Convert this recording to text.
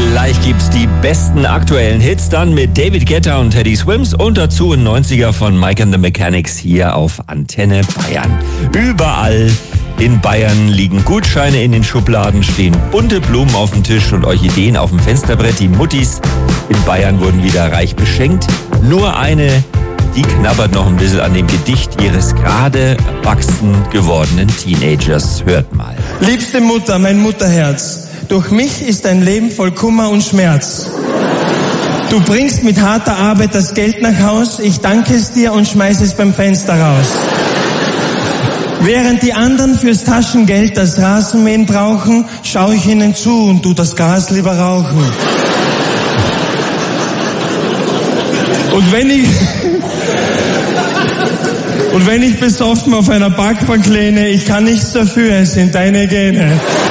Gleich gibt's die besten aktuellen Hits dann mit David Guetta und Teddy Swims und dazu ein 90er von Mike and the Mechanics hier auf Antenne Bayern. Überall in Bayern liegen Gutscheine in den Schubladen, stehen bunte Blumen auf dem Tisch und Orchideen auf dem Fensterbrett. Die Muttis in Bayern wurden wieder reich beschenkt. Nur eine, die knabbert noch ein bisschen an dem Gedicht ihres gerade erwachsen gewordenen Teenagers. Hört mal. Liebste Mutter, mein Mutterherz, durch mich ist dein Leben voll Kummer und Schmerz. Du bringst mit harter Arbeit das Geld nach Haus, ich danke es dir und schmeiß es beim Fenster raus. Während die anderen fürs Taschengeld das Rasenmähen brauchen, schaue ich ihnen zu und tu das Gras lieber rauchen. Und wenn ich besoffen auf einer Parkbank lehne, ich kann nichts dafür, es sind deine Gene.